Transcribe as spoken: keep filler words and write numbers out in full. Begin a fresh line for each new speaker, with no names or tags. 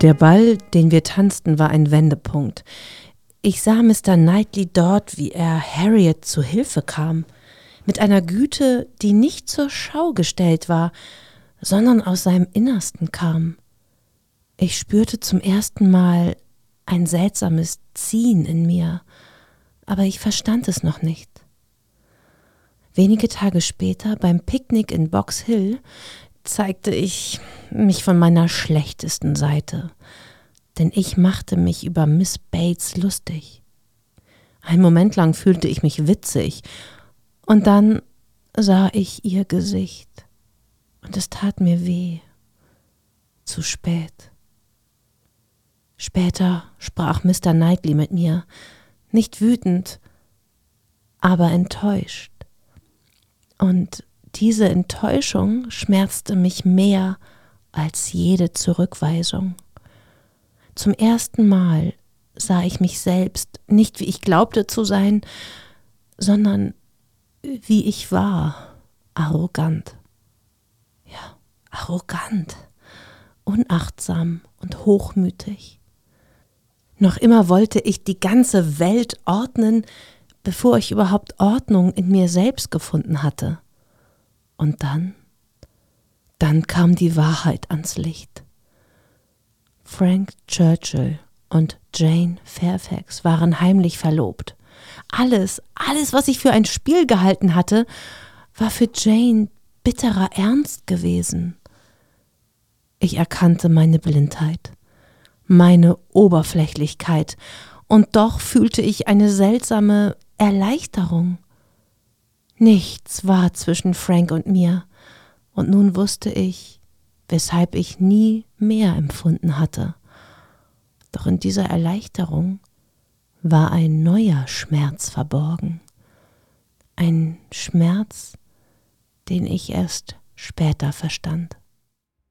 Der Ball, den wir tanzten, war ein Wendepunkt. Ich sah Mister Knightley dort, wie er Harriet zu Hilfe kam, mit einer Güte, die nicht zur Schau gestellt war, sondern aus seinem Innersten kam. Ich spürte zum ersten Mal ein seltsames Ziehen in mir, aber ich verstand es noch nicht. Wenige Tage später, beim Picknick in Box Hill, zeigte ich mich von meiner schlechtesten Seite, denn ich machte mich über Miss Bates lustig. Einen Moment lang fühlte ich mich witzig, und dann sah ich ihr Gesicht, und es tat mir weh. Zu spät. Später sprach Mister Knightley mit mir, nicht wütend, aber enttäuscht. Und diese Enttäuschung schmerzte mich mehr als jede Zurückweisung. Zum ersten Mal sah ich mich selbst nicht, wie ich glaubte zu sein, sondern wie ich war, arrogant. Ja, arrogant, unachtsam und hochmütig. Noch immer wollte ich die ganze Welt ordnen, bevor ich überhaupt Ordnung in mir selbst gefunden hatte. Und dann, dann kam die Wahrheit ans Licht. Frank Churchill und Jane Fairfax waren heimlich verlobt. Alles, alles, was ich für ein Spiel gehalten hatte, war für Jane bitterer Ernst gewesen. Ich erkannte meine Blindheit, meine Oberflächlichkeit, und doch fühlte ich eine seltsame Erleichterung. Nichts war zwischen Frank und mir, und nun wusste ich, weshalb ich nie mehr empfunden hatte. Doch in dieser Erleichterung war ein neuer Schmerz verborgen. Ein Schmerz, den ich erst später verstand.